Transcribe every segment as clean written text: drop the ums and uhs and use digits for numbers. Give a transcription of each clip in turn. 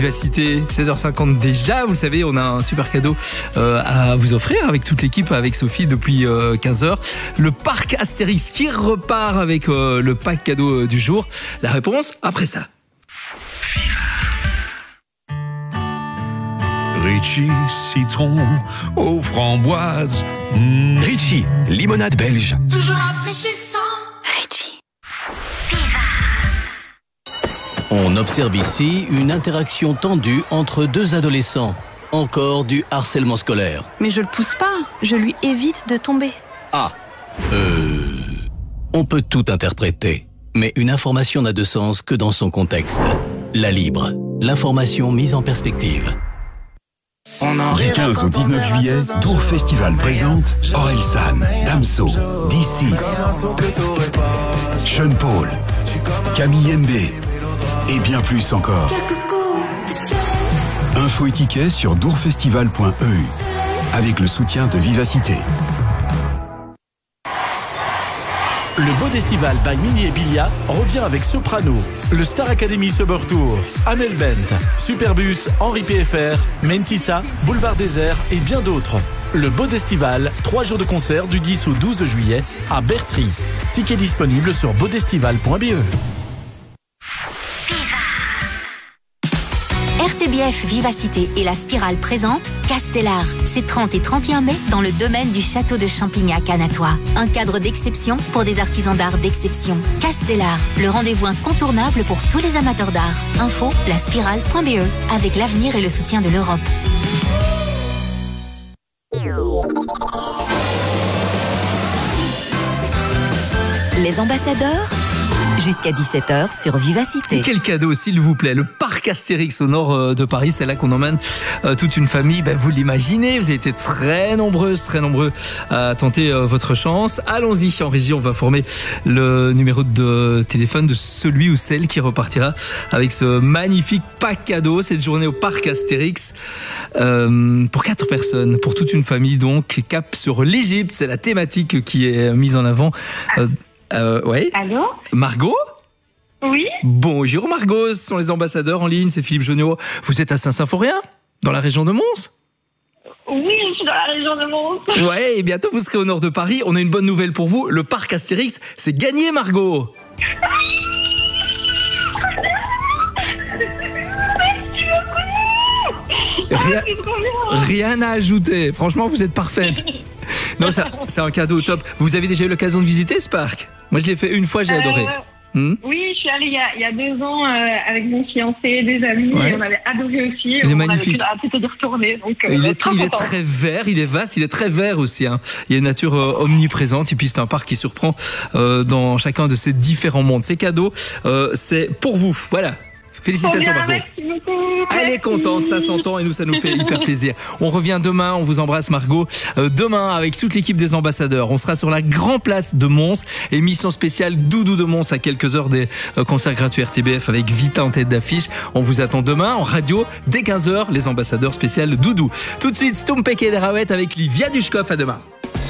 Vivacité, 16h50 déjà, vous le savez, on a un super cadeau à vous offrir avec toute l'équipe, avec Sophie depuis 15h. Le parc Astérix qui repart avec le pack cadeau du jour. La réponse après ça. Ritchie, citron aux framboises. Ritchie, limonade belge. Toujours rafraîchissant. Ritchie. On observe ici une interaction tendue entre deux adolescents. Encore du harcèlement scolaire. Mais je le pousse pas, je lui évite de tomber. Ah, on peut tout interpréter, mais une information n'a de sens que dans son contexte. La Libre, l'information mise en perspective. Du 15 au 19 juillet, Dour Festival présente Orelsan, Damso, D6, Sean Paul, Camille Mbé et bien plus encore. Info et tickets sur dourfestival.eu avec le soutien de Vivacité. Le Bodestival by Mini et Bilia revient avec Soprano, le Star Academy Summer Tour, Amel Bent, Superbus, Henri PFR, Mentissa, Boulevard Désert et bien d'autres. Le Bodestival, 3 jours de concert du 10 au 12 juillet à Bertry. Tickets disponibles sur bodestival.be. RTBF Vivacité et la Spirale présentent Castellar, ces 30 et 31 mai dans le domaine du château de Champignac à Natois. Un cadre d'exception pour des artisans d'art d'exception. Castellar, le rendez-vous incontournable pour tous les amateurs d'art. Info, laspirale.be, avec l'avenir et le soutien de l'Europe. Les ambassadeurs, jusqu'à 17h sur Vivacité. Et quel cadeau, s'il vous plaît, le parc Astérix au nord de Paris, c'est là qu'on emmène toute une famille. Vous l'imaginez, vous avez été très nombreux à tenter votre chance. Allons-y, en régie, on va former le numéro de téléphone de celui ou celle qui repartira avec ce magnifique pack cadeau, cette journée au parc Astérix. Pour 4 personnes, pour toute une famille, donc, cap sur l'Égypte, c'est la thématique qui est mise en avant. Ouais. Allô ? Margot ? Oui ? Bonjour Margot, ce sont les ambassadeurs en ligne, c'est Philippe Jonio. Vous êtes à Saint-Symphorien, dans la région de Mons ? Oui, je suis dans la région de Mons. Ouais, et bientôt vous serez au nord de Paris. On a une bonne nouvelle pour vous, le parc Astérix, c'est gagné Margot. Rien à ajouter, franchement vous êtes parfaite. Non, c'est un cadeau top. Vous avez déjà eu l'occasion de visiter ce parc ? Moi je l'ai fait une fois, j'ai adoré. Oui, je suis allée il y a 2 ans avec mon fiancé, des amis, et on avait adoré aussi. Il est magnifique. On avait d'y retourner. Donc, il est très vert, il est vaste, il est très vert aussi. Hein. Il y a une nature omniprésente et puis c'est un parc qui surprend dans chacun de ces différents mondes. Ces cadeaux, c'est pour vous. Voilà. Félicitations Margot. Merci beaucoup. Elle est contente, ça s'entend et nous ça nous fait hyper plaisir. On revient demain, on vous embrasse Margot. Demain avec toute l'équipe des ambassadeurs, on sera sur la Grand Place de Mons, émission spéciale Doudou de Mons à quelques heures des concerts gratuits RTBF avec Vita en tête d'affiche. On vous attend demain en radio dès 15h, les ambassadeurs spéciales Doudou. Tout de suite Stumpeke et Derawet avec Livia Dushkov, à demain.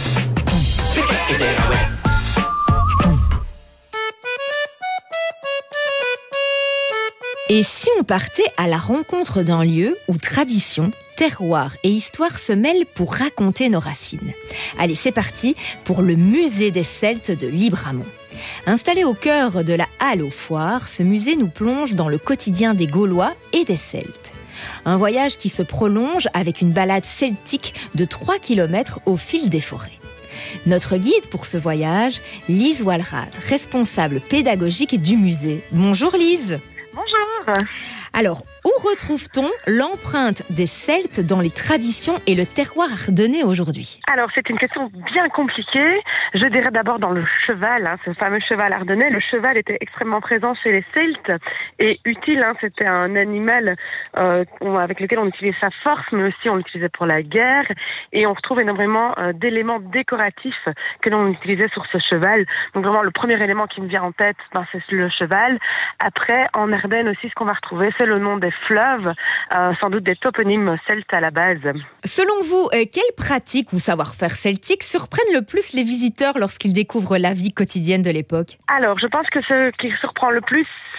Et si on partait à la rencontre d'un lieu où tradition, terroir et histoire se mêlent pour raconter nos racines ? Allez, c'est parti pour le musée des Celtes de Libramont. Installé au cœur de la halle aux foires, ce musée nous plonge dans le quotidien des Gaulois et des Celtes. Un voyage qui se prolonge avec une balade celtique de 3 km au fil des forêts. Notre guide pour ce voyage, Lise Walrad, responsable pédagogique du musée. Bonjour Lise. Bonjour. Alors, où retrouve-t-on l'empreinte des Celtes dans les traditions et le terroir ardennais aujourd'hui ? Alors, c'est une question bien compliquée. Je dirais d'abord dans le cheval, ce fameux cheval ardennais. Le cheval était extrêmement présent chez les Celtes et utile. C'était un animal avec lequel on utilisait sa force, mais aussi on l'utilisait pour la guerre. Et on retrouve énormément d'éléments décoratifs que l'on utilisait sur ce cheval. Donc vraiment, le premier élément qui me vient en tête, c'est le cheval. Après, en Ardennes aussi, ce qu'on va retrouver, c'est le nom des fleuves, sans doute des toponymes celtes à la base. Selon vous, quelles pratiques ou savoir-faire celtiques surprennent le plus les visiteurs lorsqu'ils découvrent la vie quotidienne de l'époque ? Alors, je pense que ce qui surprend le plus,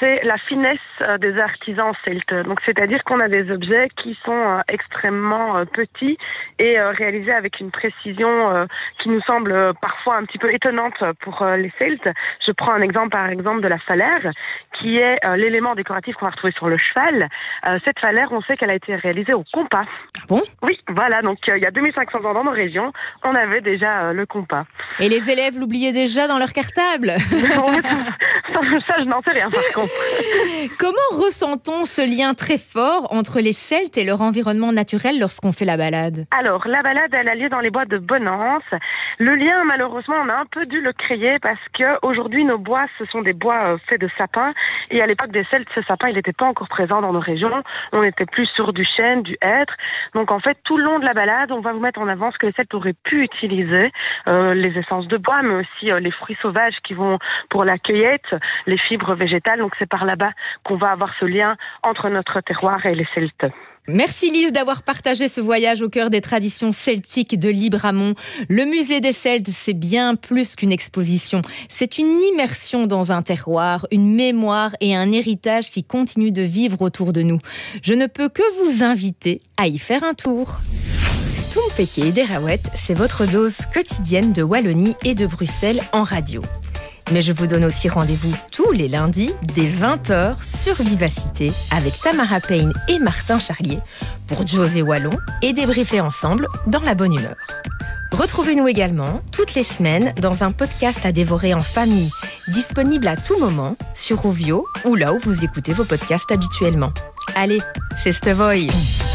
c'est la finesse des artisans celtes. Donc, c'est-à-dire qu'on a des objets qui sont extrêmement petits et réalisés avec une précision qui nous semble parfois un petit peu étonnante pour les celtes. Je prends un exemple, par exemple, de la falaire, qui est l'élément décoratif qu'on va retrouver sur le cheval. Cette falaire, on sait qu'elle a été réalisée au compas. Ah bon ? Oui, voilà. Donc, il y a 2500 ans dans nos régions, on avait déjà le compas. Et les élèves l'oubliaient déjà dans leur cartable. Ça, je n'en sais rien, par contre. Comment ressent-on ce lien très fort entre les Celtes et leur environnement naturel lorsqu'on fait la balade ? Alors, la balade, elle a lieu dans les bois de Bonance. Le lien, malheureusement, on a un peu dû le créer parce qu'aujourd'hui, nos bois, ce sont des bois faits de sapins. Et à l'époque des Celtes, ce sapin, il n'était pas encore présent dans nos régions. On était plus sur du chêne, du hêtre. Donc, en fait, tout le long de la balade, on va vous mettre en avant ce que les Celtes auraient pu utiliser. Les essences de bois, mais aussi les fruits sauvages qui vont pour la cueillette, les fibres végétales. Donc, c'est par là-bas qu'on va avoir ce lien entre notre terroir et les Celtes. Merci Lise d'avoir partagé ce voyage au cœur des traditions celtiques de Libramont. Le musée des Celtes, c'est bien plus qu'une exposition. C'est une immersion dans un terroir, une mémoire et un héritage qui continuent de vivre autour de nous. Je ne peux que vous inviter à y faire un tour. Stompeke et Derawet, c'est votre dose quotidienne de Wallonie et de Bruxelles en radio. Mais je vous donne aussi rendez-vous tous les lundis dès 20h sur Vivacité avec Tamara Payne et Martin Charlier pour José Wallon et débriefer ensemble dans la bonne humeur. Retrouvez-nous également toutes les semaines dans un podcast à dévorer en famille, disponible à tout moment sur Ovio ou là où vous écoutez vos podcasts habituellement. Allez, c'est Stevoy.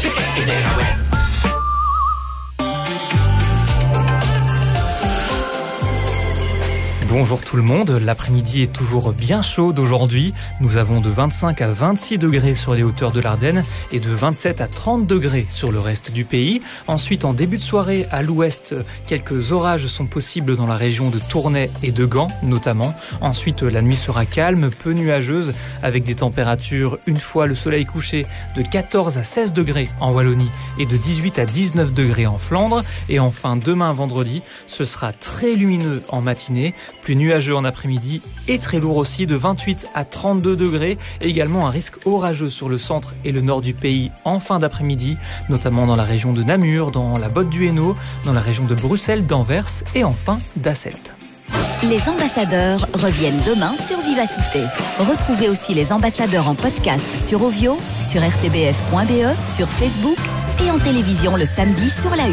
Bonjour tout le monde, l'après-midi est toujours bien chaude aujourd'hui. Nous avons de 25 à 26 degrés sur les hauteurs de l'Ardenne et de 27 à 30 degrés sur le reste du pays. Ensuite, en début de soirée, à l'ouest, quelques orages sont possibles dans la région de Tournai et de Gand notamment. Ensuite, la nuit sera calme, peu nuageuse, avec des températures, une fois le soleil couché, de 14 à 16 degrés en Wallonie et de 18 à 19 degrés en Flandre. Et enfin, demain vendredi, ce sera très lumineux en matinée, plus nuageux en après-midi et très lourd aussi, de 28 à 32 degrés. Également un risque orageux sur le centre et le nord du pays en fin d'après-midi, notamment dans la région de Namur, dans la Botte du Hainaut, dans la région de Bruxelles, d'Anvers et enfin d'Asselt. Les ambassadeurs reviennent demain sur Vivacité. Retrouvez aussi les ambassadeurs en podcast sur Ovio, sur rtbf.be, sur Facebook et en télévision le samedi sur la 1.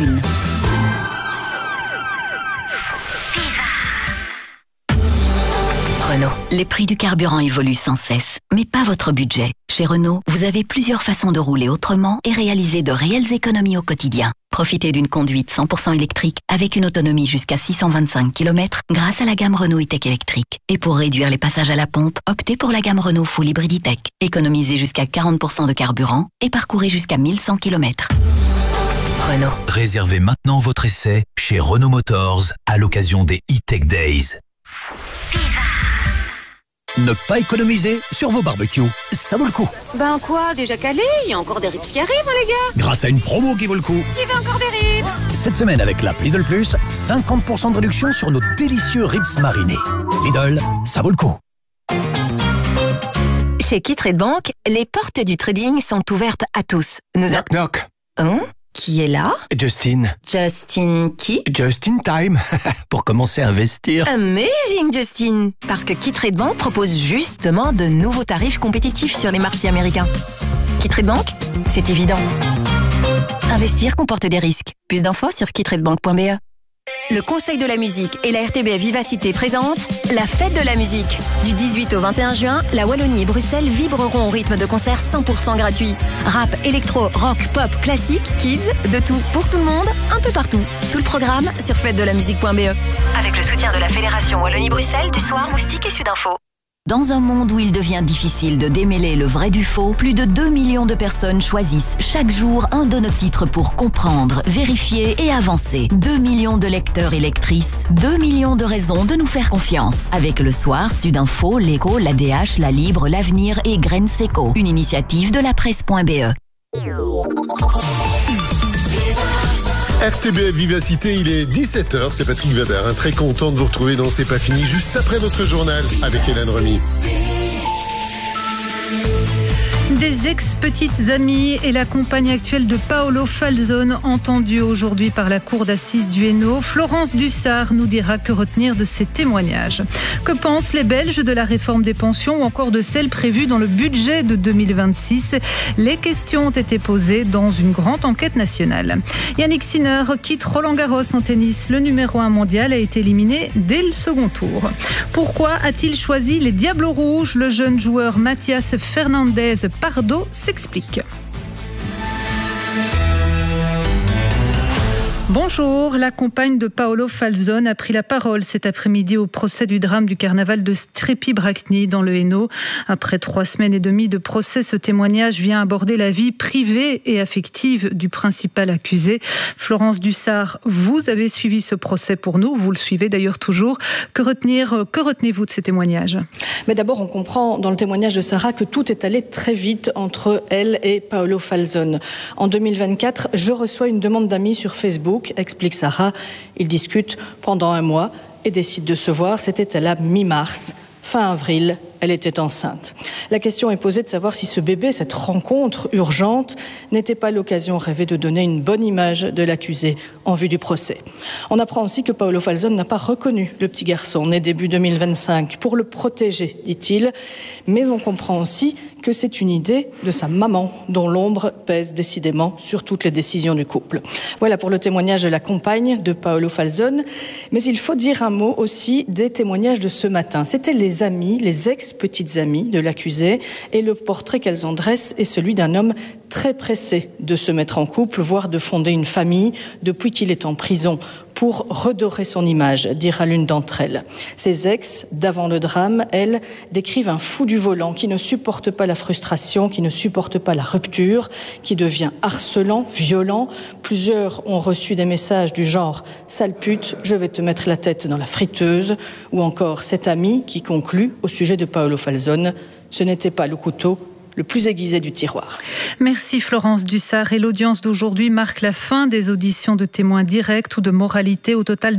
Renault. Les prix du carburant évoluent sans cesse, mais pas votre budget. Chez Renault, vous avez plusieurs façons de rouler autrement et réaliser de réelles économies au quotidien. Profitez d'une conduite 100% électrique avec une autonomie jusqu'à 625 km grâce à la gamme Renault e-Tech électrique. Et pour réduire les passages à la pompe, optez pour la gamme Renault Full Hybrid e-Tech. Économisez jusqu'à 40% de carburant et parcourez jusqu'à 1100 km. Renault. Réservez maintenant votre essai chez Renault Motors à l'occasion des e-Tech Days. Ne pas économiser sur vos barbecues, ça vaut le coup. Ben quoi, déjà calé? Il y a encore des ribs qui arrivent, hein, les gars. Grâce à une promo qui vaut le coup. Qui veut encore des ribs? Cette semaine avec l'app Lidl Plus, 50% de réduction sur nos délicieux ribs marinés. Lidl, ça vaut le coup. Chez Kitrade Bank, les portes du trading sont ouvertes à tous. Knock knock. Hein? Qui est là? Justin. Justin qui? Just in time. Pour commencer à investir. Amazing, Justin. Parce que Kitrade Bank propose justement de nouveaux tarifs compétitifs sur les marchés américains. Kitrade Bank, c'est évident. Investir comporte des risques. Plus d'infos sur kitradebank.be. Le Conseil de la musique et la RTBF Vivacité présentent la fête de la musique. Du 18 au 21 juin, la Wallonie et Bruxelles vibreront au rythme de concerts 100% gratuits. Rap, électro, rock, pop, classique, kids, de tout pour tout le monde, un peu partout. Tout le programme sur fêtedelamusique.be. Avec le soutien de la Fédération Wallonie-Bruxelles, du Soir, Moustique et Sudinfo. Dans un monde où il devient difficile de démêler le vrai du faux, plus de 2 millions de personnes choisissent chaque jour un de nos titres pour comprendre, vérifier et avancer. 2 millions de lecteurs et lectrices, 2 millions de raisons de nous faire confiance. Avec Le Soir, Sudinfo, l'Écho, l'ADH, La Libre, l'Avenir et Graines Seco. Une initiative de la presse.be. RTBF Vivacité, il est 17h, c'est Patrick Weber, très content de vous retrouver dans C'est pas fini, juste après votre journal avec Hélène Remy. Des ex-petites amies et la compagne actuelle de Paolo Falzone entendue aujourd'hui par la cour d'assises du Hainaut. Florence Dussart nous dira que retenir de ces témoignages. Que pensent les Belges de la réforme des pensions ou encore de celle prévue dans le budget de 2026 ? Les questions ont été posées dans une grande enquête nationale. Yannick Sinner quitte Roland-Garros en tennis. Le numéro 1 mondial a été éliminé dès le second tour. Pourquoi a-t-il choisi les Diables Rouges ? Le jeune joueur Mathias Fernandez Pardo s'explique. Bonjour, la compagne de Paolo Falzone a pris la parole cet après-midi au procès du drame du carnaval de Strépy-Bracny dans le Hainaut. Après 3 semaines et demie de procès, ce témoignage vient aborder la vie privée et affective du principal accusé. Florence Dussart, vous avez suivi ce procès pour nous, vous le suivez d'ailleurs toujours. Que retenez-vous de ces témoignages ? Mais d'abord, on comprend dans le témoignage de Sarah que tout est allé très vite entre elle et Paolo Falzone. En 2024, je reçois une demande d'amis sur Facebook, explique Sarah. Ils discutent pendant 1 mois et décident de se voir. C'était à la mi-mars. Fin avril, elle était enceinte. La question est posée de savoir si ce bébé, cette rencontre urgente, n'était pas l'occasion rêvée de donner une bonne image de l'accusé en vue du procès. On apprend aussi que Paolo Falzone n'a pas reconnu le petit garçon né début 2025 pour le protéger, dit-il. Mais on comprend aussi que c'est une idée de sa maman dont l'ombre pèse décidément sur toutes les décisions du couple. Voilà pour le témoignage de la compagne de Paolo Falzone. Mais il faut dire un mot aussi des témoignages de ce matin. C'était les amies, les ex-petites amies de l'accusé, et le portrait qu'elles en dressent est celui d'un homme très pressé de se mettre en couple, voire de fonder une famille depuis qu'il est en prison pour redorer son image, dira l'une d'entre elles. Ses ex, d'avant le drame, elles, décrivent un fou du volant qui ne supporte pas la frustration, qui ne supporte pas la rupture, qui devient harcelant, violent. Plusieurs ont reçu des messages du genre « sale pute, je vais te mettre la tête dans la friteuse » ou encore cet ami qui conclut au sujet de Paolo Falzone « ce n'était pas le couteau le plus aiguisé du tiroir ». Merci Florence Dussart. Et l'audience d'aujourd'hui marque la fin des auditions de témoins directs ou de moralité. Au total,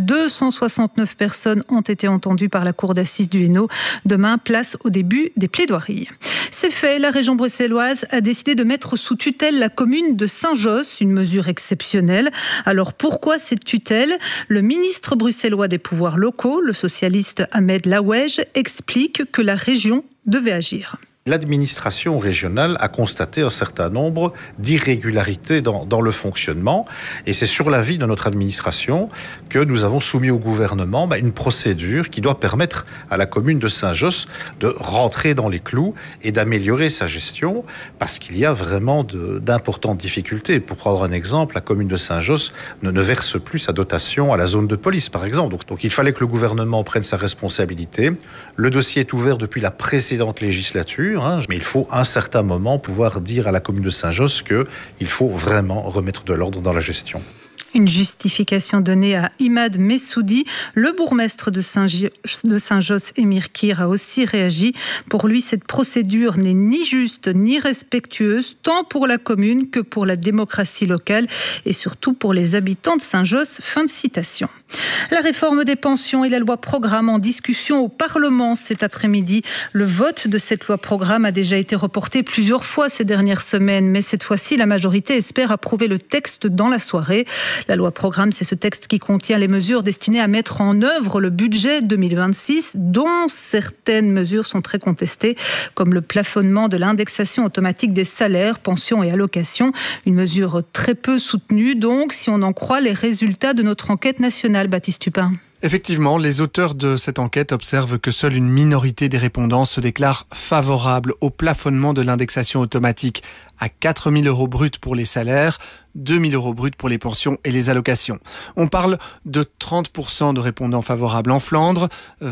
269 personnes ont été entendues par la cour d'assises du Hainaut. Demain, place au début des plaidoiries. C'est fait, la région bruxelloise a décidé de mettre sous tutelle la commune de Saint-Josse, une mesure exceptionnelle. Alors pourquoi cette tutelle ? Le ministre bruxellois des pouvoirs locaux, le socialiste Ahmed Laouej, explique que la région devait agir. L'administration régionale a constaté un certain nombre d'irrégularités dans le fonctionnement, et c'est sur l'avis de notre administration que nous avons soumis au gouvernement une procédure qui doit permettre à la commune de Saint-Josse de rentrer dans les clous et d'améliorer sa gestion, parce qu'il y a vraiment d'importantes difficultés. Pour prendre un exemple, la commune de Saint-Josse ne verse plus sa dotation à la zone de police, par exemple. Donc il fallait que le gouvernement prenne sa responsabilité. Le dossier est ouvert depuis la précédente législature, mais il faut à un certain moment pouvoir dire à la commune de Saint-Josse qu'il faut vraiment remettre de l'ordre dans la gestion. Une justification donnée à Imad Messoudi. Le bourgmestre de Saint-Josse, Émir Kir, a aussi réagi. Pour lui, cette procédure n'est ni juste ni respectueuse, tant pour la commune que pour la démocratie locale et surtout pour les habitants de Saint-Josse. Fin de citation. La réforme des pensions et la loi programme en discussion au Parlement cet après-midi. Le vote de cette loi programme a déjà été reporté plusieurs fois ces dernières semaines, mais cette fois-ci, la majorité espère approuver le texte dans la soirée. La loi programme, c'est ce texte qui contient les mesures destinées à mettre en œuvre le budget 2026, dont certaines mesures sont très contestées, comme le plafonnement de l'indexation automatique des salaires, pensions et allocations. Une mesure très peu soutenue, donc, si on en croit les résultats de notre enquête nationale. Baptiste Tupin. Effectivement, les auteurs de cette enquête observent que seule une minorité des répondants se déclare favorable au plafonnement de l'indexation automatique à 4 000 € bruts pour les salaires, 2 000 € bruts pour les pensions et les allocations. On parle de 30% de répondants favorables en Flandre,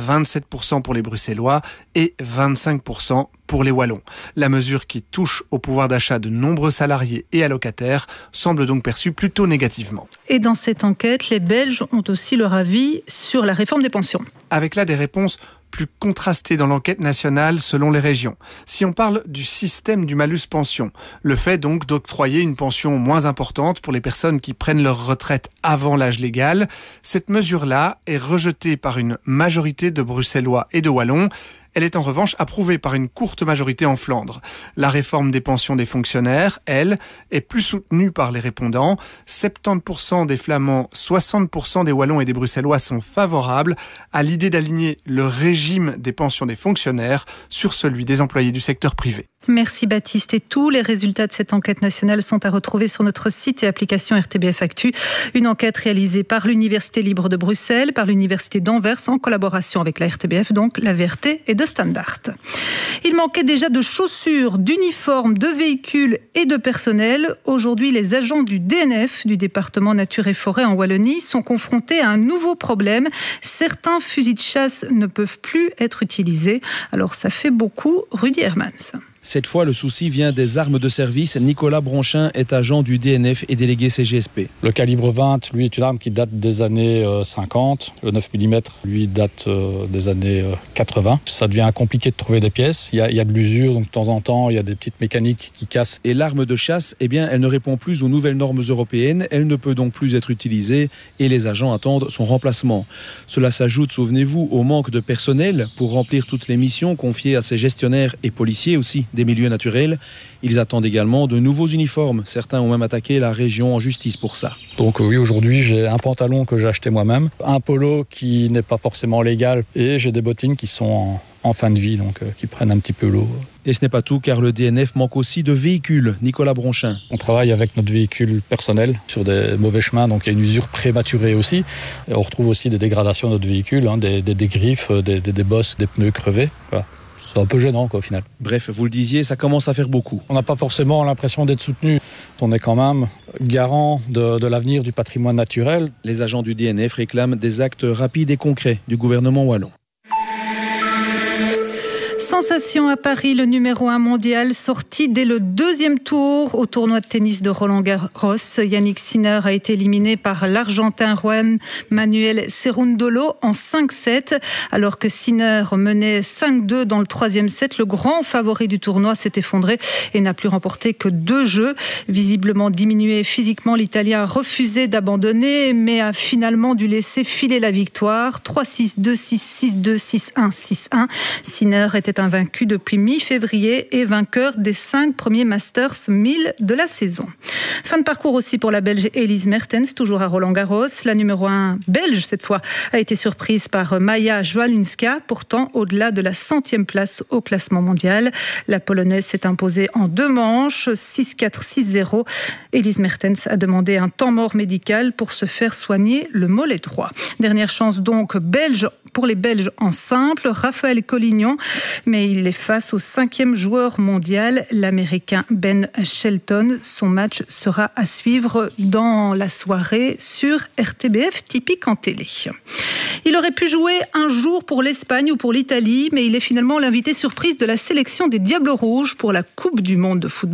27% pour les Bruxellois et 25% pour les Wallons. La mesure qui touche au pouvoir d'achat de nombreux salariés et allocataires semble donc perçue plutôt négativement. Et dans cette enquête, les Belges ont aussi leur avis sur la réforme des pensions. Avec là des réponses plus contrastées dans l'enquête nationale selon les régions. Si on parle du système du malus pension, le fait donc d'octroyer une pension moins importante pour les personnes qui prennent leur retraite avant l'âge légal, cette mesure-là est rejetée par une majorité de Bruxellois et de Wallons. Elle est en revanche approuvée par une courte majorité en Flandre. La réforme des pensions des fonctionnaires, elle, est plus soutenue par les répondants. 70% des Flamands, 60% des Wallons et des Bruxellois sont favorables à l'idée d'aligner le régime des pensions des fonctionnaires sur celui des employés du secteur privé. Merci Baptiste. Et tous les résultats de cette enquête nationale sont à retrouver sur notre site et application RTBF Actu. Une enquête réalisée par l'Université libre de Bruxelles, par l'Université d'Anvers, en collaboration avec la RTBF, donc la VRT et de Standard. Il manquait déjà de chaussures, d'uniformes, de véhicules et de personnel. Aujourd'hui, les agents du DNF, du département Nature et Forêt en Wallonie, sont confrontés à un nouveau problème. Certains fusils de chasse ne peuvent plus être utilisés. Alors ça fait beaucoup. Rudy Hermans. Cette fois, le souci vient des armes de service. Nicolas Bronchin est agent du DNF et délégué CGSP. Le calibre 20, lui, est une arme qui date des années 50. Le 9 mm, lui, date des années 80. Ça devient compliqué de trouver des pièces. Il y a de l'usure, donc de temps en temps, il y a des petites mécaniques qui cassent. Et l'arme de chasse, eh bien, elle ne répond plus aux nouvelles normes européennes. Elle ne peut donc plus être utilisée et les agents attendent son remplacement. Cela s'ajoute, souvenez-vous, au manque de personnel pour remplir toutes les missions confiées à ces gestionnaires et policiers aussi des milieux naturels. Ils attendent également de nouveaux uniformes. Certains ont même attaqué la région en justice pour ça. Donc oui, aujourd'hui, j'ai un pantalon que j'ai acheté moi-même, un polo qui n'est pas forcément légal et j'ai des bottines qui sont en fin de vie, donc qui prennent un petit peu l'eau. Et ce n'est pas tout, car le DNF manque aussi de véhicules. Nicolas Bronchin. On travaille avec notre véhicule personnel sur des mauvais chemins, donc il y a une usure prématurée aussi. Et on retrouve aussi des dégradations de notre véhicule, des griffes, des bosses, des pneus crevés. Voilà. C'est un peu gênant, au final. Bref, vous le disiez, ça commence à faire beaucoup. On n'a pas forcément l'impression d'être soutenu. On est quand même garant de l'avenir du patrimoine naturel. Les agents du DNF réclament des actes rapides et concrets du gouvernement wallon. Sensation à Paris, le numéro 1 mondial sorti dès le deuxième tour au tournoi de tennis de Roland-Garros. Yannick Sinner a été éliminé par l'Argentin Juan Manuel Cerundolo en 5-7. Alors que Sinner menait 5-2 dans le troisième set, le grand favori du tournoi s'est effondré et n'a plus remporté que 2 jeux. Visiblement diminué physiquement, l'Italien a refusé d'abandonner mais a finalement dû laisser filer la victoire. 3-6, 2-6, 6-2, 6-1, 6-1. Sinner était invaincu depuis mi-février et vainqueur des 5 premiers Masters 1000 de la saison. Fin de parcours aussi pour la Belge Elise Mertens, toujours à Roland-Garros. La numéro 1 belge, cette fois, a été surprise par Maja Joalinska, pourtant au-delà de la 100e place au classement mondial. La Polonaise s'est imposée en 2 manches, 6-4, 6-0. Elise Mertens a demandé un temps mort médical pour se faire soigner le mollet droit. Dernière chance donc belge pour les Belges en simple, Raphaël Collignon, mais il est face au 5e joueur mondial, l'Américain Ben Shelton. Son match sera à suivre dans la soirée sur RTBF Typique en télé. Il aurait pu jouer un jour pour l'Espagne ou pour l'Italie, mais il est finalement l'invité surprise de la sélection des Diables Rouges pour la Coupe du Monde de football.